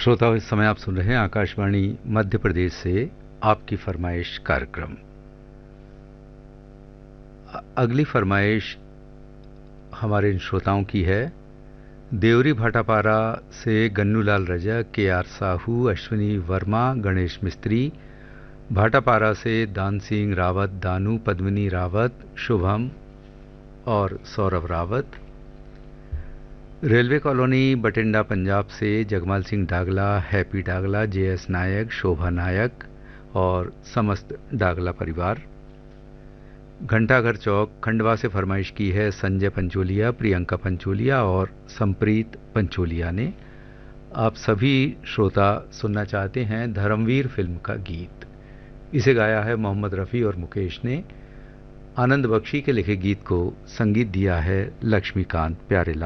श्रोताओं, इस समय आप सुन रहे हैं आकाशवाणी मध्य प्रदेश से आपकी फरमाइश कार्यक्रम। अगली फरमाइश हमारे इन श्रोताओं की है। देवरी भाटापारा से गन्नूलाल रजक, के आर साहू, अश्विनी वर्मा, गणेश मिस्त्री। भाटापारा से दान सिंह रावत, दानू, पद्मिनी रावत, शुभम और सौरभ रावत। रेलवे कॉलोनी बटिंडा पंजाब से जगमाल सिंह डागला, हैप्पी डागला, जे.एस. नायक, शोभा नायक और समस्त डागला परिवार। घंटाघर चौक खंडवा से फरमाइश की है संजय पंचोलिया, प्रियंका पंचोलिया और संप्रीत पंचोलिया ने। आप सभी श्रोता सुनना चाहते हैं धर्मवीर फिल्म का गीत। इसे गाया है मोहम्मद रफ़ी और मुकेश ने। आनंद बख्शी के लिखे गीत को संगीत दिया है लक्ष्मीकांत प्यारेलाल